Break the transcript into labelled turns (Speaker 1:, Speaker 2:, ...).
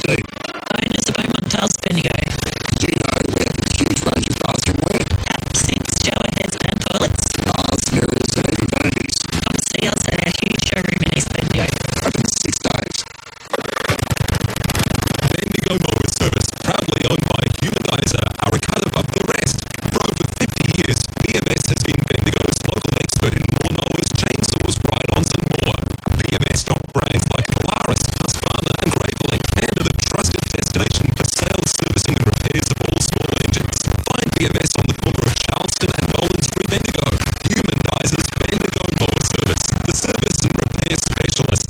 Speaker 1: Bendigo.
Speaker 2: Owners of Beaumont Bendigo.
Speaker 1: Do you know we have a huge range of bathroom wear?
Speaker 2: Tap sinks, shower heads and toilets.
Speaker 1: Baths, mirrors and even vanities.
Speaker 2: Come see us at our huge showroom in East Bendigo.
Speaker 1: Open 6 days.
Speaker 3: Bendigo Mower Service, proudly owned by Humanizer, are a cut above the rest. For over 50 years, BMS has been Bendigo's local expert in lawnmowers, chainsaws, ride-ons and more. BMS stock brands like Polaris, Husqvarna and Graveling and are the trusted destination for sales, servicing and repairs of all small engines. Find BMS on the corner of Charleston and Nolan Street, Bendigo. Humanizer's Bendigo Mower Service, the service and repair specialist.